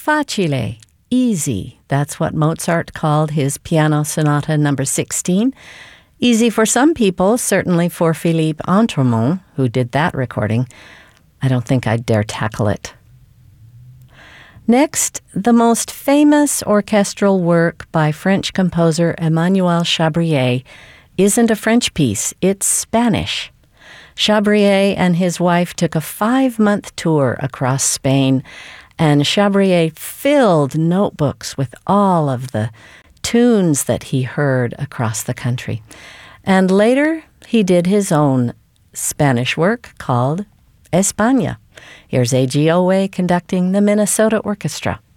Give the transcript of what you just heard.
Facile, easy. That's what Mozart called his Piano Sonata number 16. Easy for some people, certainly for Philippe Entremont, who did that recording. I don't think I'd dare tackle it. Next, the most famous orchestral work by French composer Emmanuel Chabrier isn't a French piece, it's Spanish. Chabrier and his wife took a 5-month tour across Spain, and Chabrier filled notebooks with all of the tunes that he heard across the country. And later, he did his own Spanish work called España. Here's A.G. Owe conducting the Minnesota Orchestra.